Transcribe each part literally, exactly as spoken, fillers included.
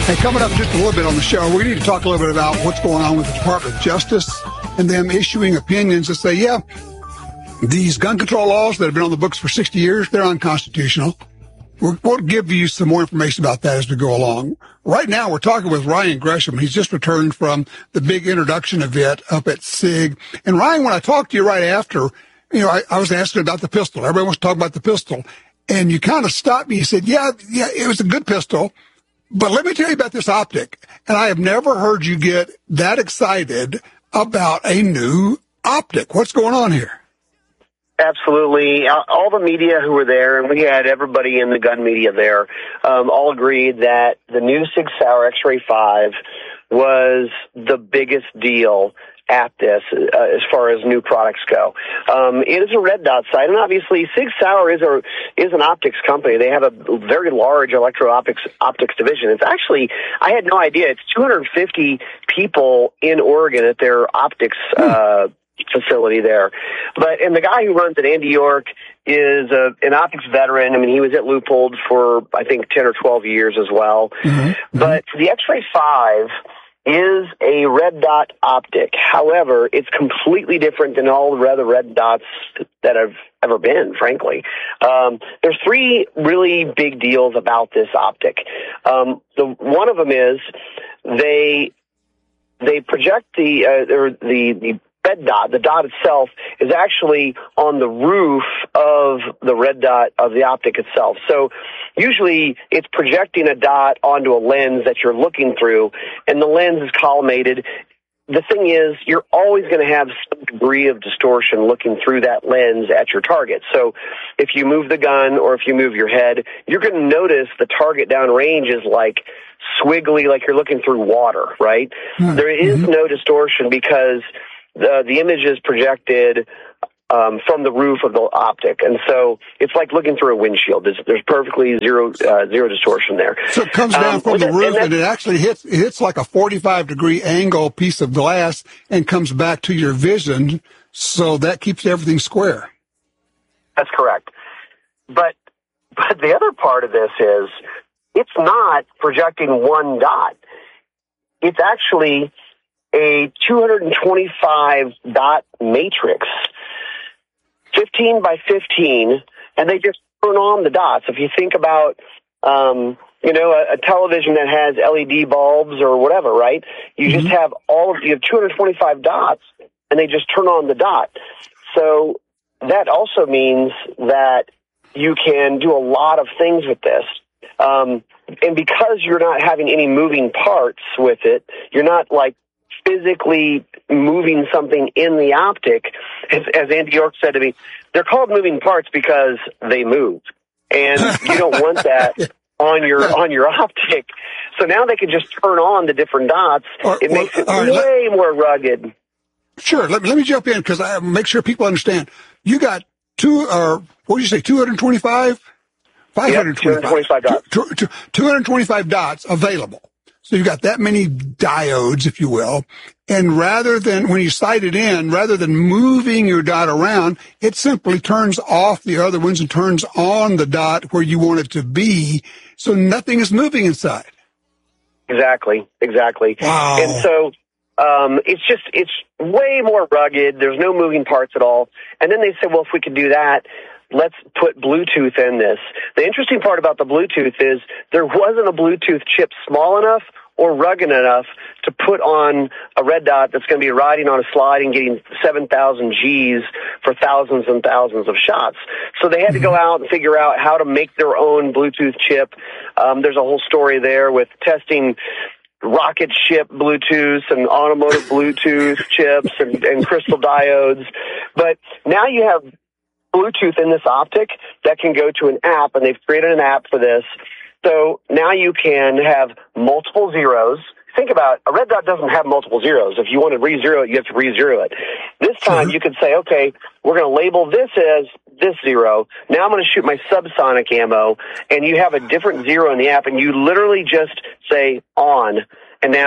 Hey, coming up just a little bit on the show, we need to talk a little bit about what's going on with the Department of Justice and them issuing opinions that say, yeah, these gun control laws that have been on the books for sixty years, they're unconstitutional. We'll, we'll give you some more information about that as we go along. Right now, we're talking with Ryan Gresham. He's just returned from the big introduction event up at SIG. And Ryan, when I talked to you right after, you know, I, I was asking about the pistol. Everybody wants to talk about the pistol. And you kind of stopped me. You said, yeah, yeah, it was a good pistol. But let me tell you about this optic. And I have never heard you get that excited about a new optic. What's going on here? Absolutely. All the media who were there, and we had everybody in the gun media there, um, all agreed that the new Sig Sauer X-Ray five was the biggest deal at this uh, as far as new products go. Um, it is a red dot sight, and obviously Sig Sauer is a is an optics company. They have a very large electro-optics optics division. It's actually, I had no idea, it's two hundred fifty people in Oregon at their optics uh, facility there. But, and the guy who runs it, Andy York, is a, an optics veteran. I mean, he was at Leupold for, I think, ten or twelve years as well. Mm-hmm. But the X-Ray five is a red dot optic. However, it's completely different than all the other red dots that have ever been, frankly. Um, there's three really big deals about this optic. Um, the one of them is they they project the uh, or the the red dot. The dot itself is actually on the roof of the red dot of the optic itself. So usually it's projecting a dot onto a lens that you're looking through, and the lens is collimated. The thing is, you're always going to have some degree of distortion looking through that lens at your target. So if you move the gun or if you move your head, you're going to notice the target downrange is like swiggly, like you're looking through water, right? Mm-hmm. There is no distortion because the, the image is projected Um, from the roof of the optic, and so it's like looking through a windshield. There's, there's perfectly zero uh, zero distortion there. So it comes down um, from the roof, and, and it actually hits it hits like a forty-five degree angle piece of glass, and comes back to your vision. So that keeps everything square. That's correct. But but the other part of this is it's not projecting one dot. It's actually a two hundred twenty-five dot matrix. fifteen by fifteen, and they just turn on the dots. If you think about, um, you know, a, a television that has L E D bulbs or whatever, right? You mm-hmm. just have all of, you have two hundred twenty-five dots, and they just turn on the dot. So that also means that you can do a lot of things with this. Um, and because you're not having any moving parts with it, you're not like physically moving something in the optic, as, as Andy York said to me, they're called moving parts because they move, and you don't want that on your on your optic. So now they can just turn on the different dots. Or, it makes well, it right, way let, more rugged. Sure. Let me let me jump in because I make sure people understand. You got two, or what did you say, two hundred twenty-five, five hundred twenty-five, yep, two hundred twenty-five dots, two, two, two hundred twenty-five dots available. So you've got that many diodes, if you will, and rather than, when you sight it in, rather than moving your dot around, it simply turns off the other ones and turns on the dot where you want it to be, so nothing is moving inside. Exactly, exactly. Wow. And so um, it's just, it's way more rugged. There's no moving parts at all. And then they said, well, if we could do that, let's put Bluetooth in this. The interesting part about the Bluetooth is there wasn't a Bluetooth chip small enough or rugged enough to put on a red dot that's going to be riding on a slide and getting seven thousand G's for thousands and thousands of shots. So they had to go out and figure out how to make their own Bluetooth chip. Um, there's a whole story there with testing rocket ship Bluetooth and automotive Bluetooth chips and, and crystal diodes. But now you have Bluetooth in this optic that can go to an app, and they've created an app for this. So now you can have multiple zeros. Think about, a red dot doesn't have multiple zeros. If you want to re-zero it, you have to re-zero it. This time mm-hmm. you could say, okay, we're going to label this as this zero. Now I'm going to shoot my subsonic ammo, and you have a different zero in the app, and you literally just say on, and now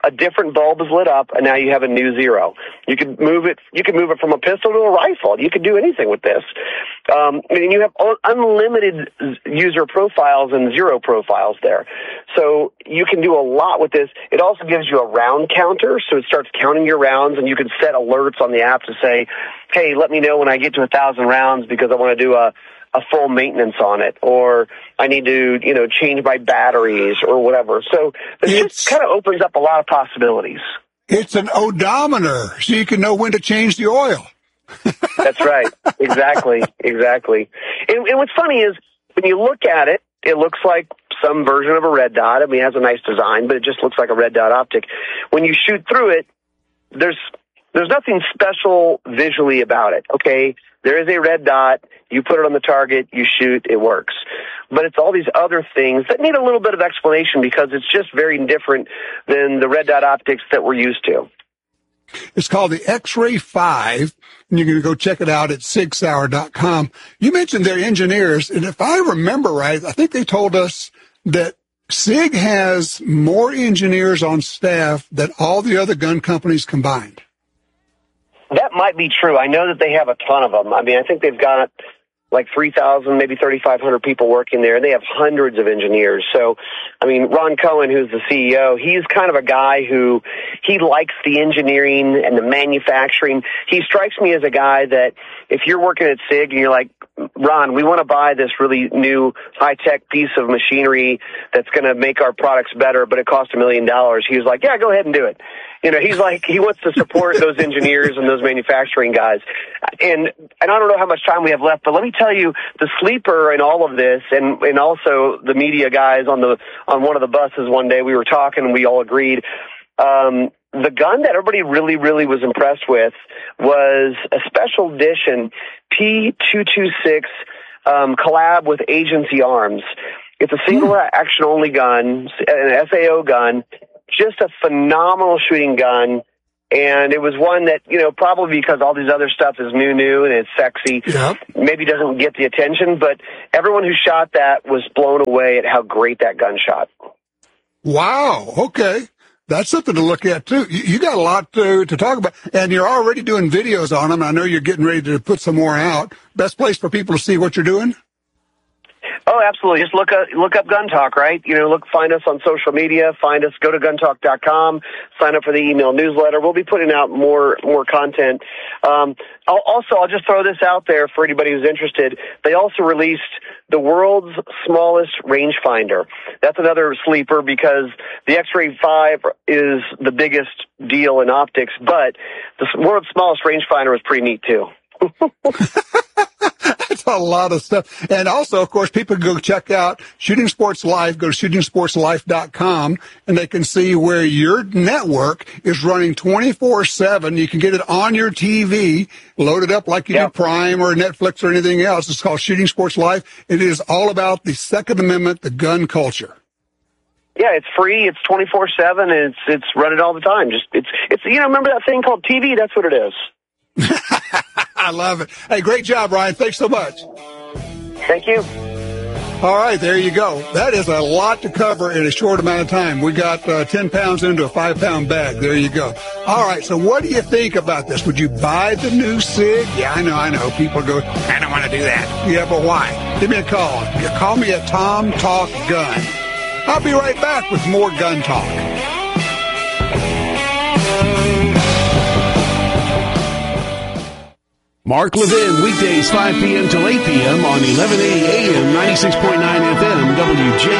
a different bulb is lit up, and now you have a new zero. You can move it. You can move it from a pistol to a rifle. You can do anything with this, um, and you have unlimited user profiles and zero profiles there. So you can do a lot with this. It also gives you a round counter, so it starts counting your rounds, and you can set alerts on the app to say, "Hey, let me know when I get to a thousand rounds because I want to do a." a full maintenance on it, or I need to, you know, change my batteries or whatever. So it just kind of opens up a lot of possibilities. It's an odometer, so you can know when to change the oil. That's right. Exactly. Exactly. And, and what's funny is when you look at it, it looks like some version of a red dot. I mean, it has a nice design, but it just looks like a red dot optic. When you shoot through it, there's there's nothing special visually about it. Okay, there is a red dot. You put it on the target, you shoot, it works. But it's all these other things that need a little bit of explanation because it's just very different than the red dot optics that we're used to. It's called the X-Ray five, and you can go check it out at sig sauer dot com. You mentioned their engineers, and if I remember right, I think they told us that SIG has more engineers on staff than all the other gun companies combined. That might be true. I know that they have a ton of them. I mean, I think they've got like three thousand, maybe thirty-five hundred people working there, and they have hundreds of engineers. So, I mean, Ron Cohen, who's the C E O, he's kind of a guy who, he likes the engineering and the manufacturing. He strikes me as a guy that if you're working at SIG and you're like, Ron, we want to buy this really new high-tech piece of machinery that's going to make our products better, but it costs a million dollars. He was like, yeah, go ahead and do it. You know, he's like, he wants to support those engineers and those manufacturing guys. And, and I don't know how much time we have left, but let me tell you, the sleeper in all of this, and, and also the media guys on the, on one of the buses one day, we were talking and we all agreed, um, the gun that everybody really, really was impressed with was a special edition P two twenty-six, um, collab with Agency Arms. It's a single action only gun, an S A O gun. Just a phenomenal shooting gun, and it was one that, you know, probably because all these other stuff is new, new, and it's sexy, yep. maybe doesn't get the attention, but everyone who shot that was blown away at how great that gun shot. Wow, okay. That's something to look at, too. You, you got a lot to, to talk about, and you're already doing videos on them. I know you're getting ready to put some more out. Best place for people to see what you're doing? Oh, absolutely. Just look up, look up Gun Talk, right? You know, look, find us on social media, find us, go to gun talk dot com, sign up for the email newsletter. We'll be putting out more, more content. Um, I'll, also, I'll just throw this out there for anybody who's interested. They also released the world's smallest rangefinder. That's another sleeper because the X-Ray five is the biggest deal in optics, but the world's smallest rangefinder was pretty neat too. That's a lot of stuff. And also, of course, people can go check out Shooting Sports Life. Go to shooting sports life dot com, and they can see where your network is running twenty-four seven. You can get it on your T V, load it up like you yep. do Prime or Netflix or anything else. It's called Shooting Sports Life. It is all about the Second Amendment, the gun culture. Yeah, it's free. It's twenty-four seven, and it's it's running all the time. Just it's it's you know, remember that thing called T V? That's what it is. I love it. Hey, great job, Ryan. Thanks so much. Thank you. All right, there you go. That is a lot to cover in a short amount of time. We got uh, ten pounds into a five-pound bag. There you go. All right, so what do you think about this? Would you buy the new SIG? Yeah, I know, I know. People go, I don't want to do that. Yeah, but why? Give me a call. You call me at Tom Talk Gun. I'll be right back with more Gun Talk. Mark Levin, weekdays five p.m. till eight p.m. on eleven eighty A M, ninety-six point nine F M, W J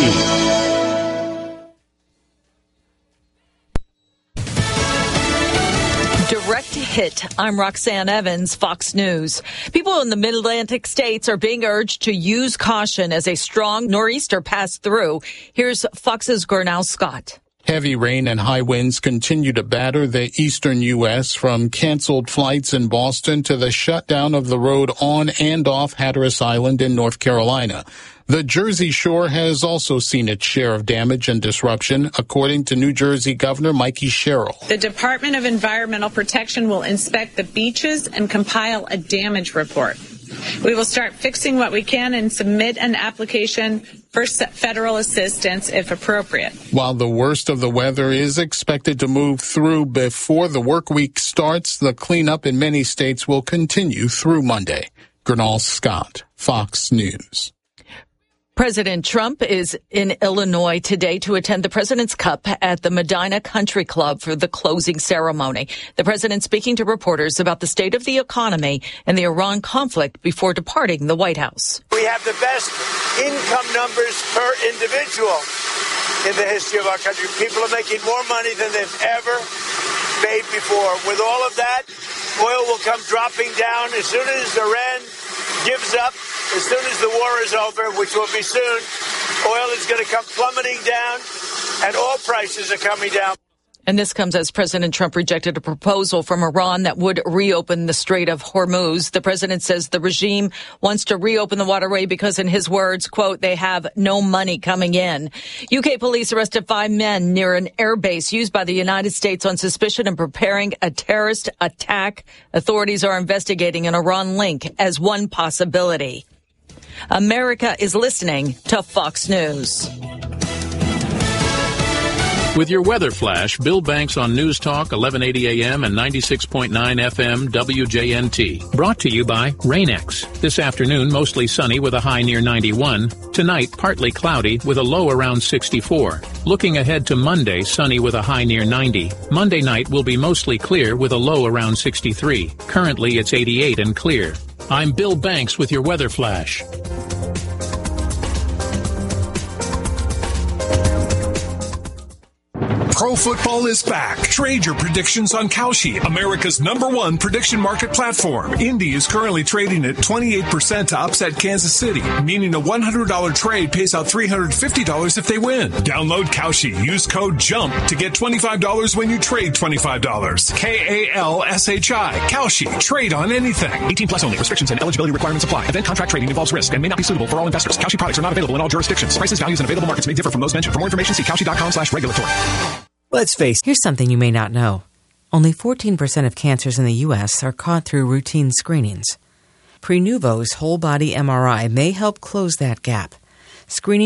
N T. Direct hit. I'm Roxanne Evans, Fox News. People in the mid-Atlantic states are being urged to use caution as a strong nor'easter passed through. Here's Fox's Gurnal Scott. Heavy rain and high winds continue to batter the eastern U S from canceled flights in Boston to the shutdown of the road on and off Hatteras Island in North Carolina. The Jersey Shore has also seen its share of damage and disruption, according to New Jersey Governor Mikey Sherrill. The Department of Environmental Protection will inspect the beaches and compile a damage report. We will start fixing what we can and submit an application for federal assistance if appropriate. While the worst of the weather is expected to move through before the work week starts, the cleanup in many states will continue through Monday. Gernal Scott, Fox News. President Trump is in Illinois today to attend the President's Cup at the Medina Country Club for the closing ceremony. The president speaking to reporters about the state of the economy and the Iran conflict before departing the White House. We have the best income numbers per individual in the history of our country. People are making more money than they've ever made before. With all of that, oil will come dropping down as soon as Iran gives up. As soon as the war is over, which will be soon, oil is going to come plummeting down, and oil prices are coming down. And this comes as President Trump rejected a proposal from Iran that would reopen the Strait of Hormuz. The president says the regime wants to reopen the waterway because, in his words, quote, they have no money coming in. U K police arrested five men near an airbase used by the United States on suspicion of preparing a terrorist attack. Authorities are investigating an Iran link as one possibility. America is listening to Fox News. With your weather flash, Bill Banks on News Talk, eleven eighty A M and ninety-six point nine F M W J N T. Brought to you by Rain-X. This afternoon, mostly sunny with a high near ninety-one. Tonight, partly cloudy with a low around sixty-four. Looking ahead to Monday, sunny with a high near ninety. Monday night will be mostly clear with a low around sixty-three. Currently, it's eighty-eight and clear. I'm Bill Banks with your weather flash. Pro football is back. Trade your predictions on Kalshi, America's number one prediction market platform. Indy is currently trading at twenty-eight percent to upset Kansas City, meaning a one hundred dollars trade pays out three hundred fifty dollars if they win. Download Kalshi. Use code JUMP to get twenty-five dollars when you trade twenty-five dollars. K A L S H I. Kalshi. Trade on anything. eighteen plus only. Restrictions and eligibility requirements apply. Event contract trading involves risk and may not be suitable for all investors. Kalshi products are not available in all jurisdictions. Prices, values, and available markets may differ from those mentioned. For more information, see Kalshi.com slash regulatory. Let's face it. Here's something you may not know. Only fourteen percent of cancers in the U S are caught through routine screenings. Prenuvo's whole body M R I may help close that gap. Screening